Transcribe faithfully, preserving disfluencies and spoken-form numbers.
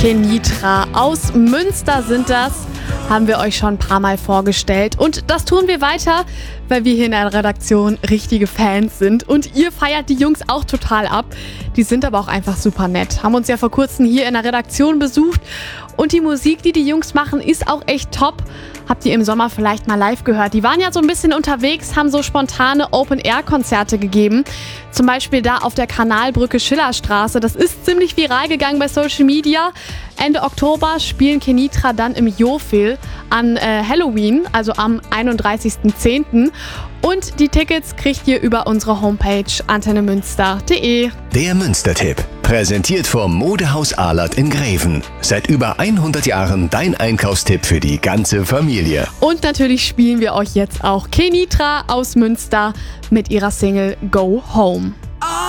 Kenitra aus Münster sind das. Haben wir euch schon ein paar Mal vorgestellt. Und das tun wir weiter, weil wir hier in der Redaktion richtige Fans sind. Und ihr feiert die Jungs auch total ab. Die sind aber auch einfach super nett. Haben uns ja vor kurzem hier in der Redaktion besucht. Und die Musik, die die Jungs machen, ist auch echt top. Habt ihr im Sommer vielleicht mal live gehört? Die waren ja so ein bisschen unterwegs, haben so spontane Open-Air-Konzerte gegeben. Zum Beispiel da auf der Kanalbrücke Schillerstraße. Das ist ziemlich viral gegangen bei Social Media. Ende Oktober spielen Kenitra dann im Jofil an äh, Halloween, also am einunddreißigsten zehnten Und die Tickets kriegt ihr über unsere Homepage antennemünster punkt de. Der Münster-Tipp, präsentiert vom Modehaus Ahlert in Greven. Seit über hundert Jahren dein Einkaufstipp für die ganze Familie. Und natürlich spielen wir euch jetzt auch Kenitra aus Münster mit ihrer Single Go Home.